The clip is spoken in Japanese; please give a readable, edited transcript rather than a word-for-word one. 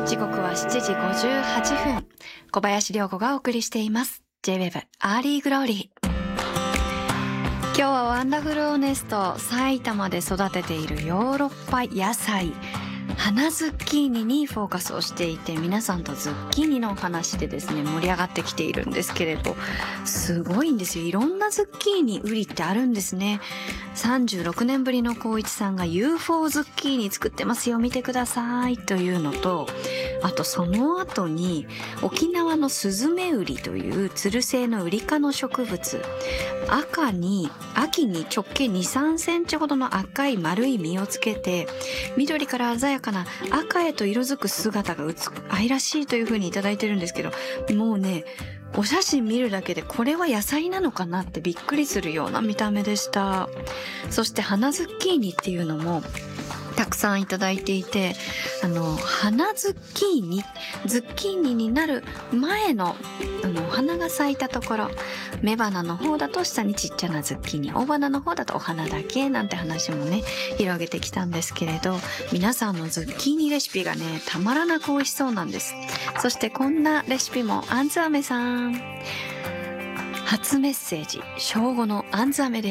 時刻は7時58分。小林涼子がお送りしています。J-Web アーリーグローリー。今日はワンダフルオネスト埼玉で育てているヨーロッパ野菜花ズッキーニにフォーカスをしていて、皆さんとズッキーニのお話でですね盛り上がってきているんですけれど、すごいんですよ。いろんなズッキーニ売りってあるんですね。36年ぶりの光一さんが UFO ズッキーニ作ってますよ、見てくださいというのと、あとその後に沖縄のスズメウリというつる性のウリ科の植物、秋に直径 2,3 センチほどの赤い丸い実をつけて、緑から鮮やかな赤へと色づく姿が愛らしいという風にいただいてるんですけど、もうね、お写真見るだけでこれは野菜なのかなってびっくりするような見た目でした。そして花ズッキーニっていうのもたくさんいただいていて、花ズッキーニになる前の花が咲いたところ、雌花の方だと下にちっちゃなズッキーニ、雄花の方だとお花だけなんて話もね広げてきたんですけれど、皆さんのズッキーニレシピがねたまらなく美味しそうなんです。そしてこんなレシピも。あんず飴さん初メッセージ、正午のあんず飴です。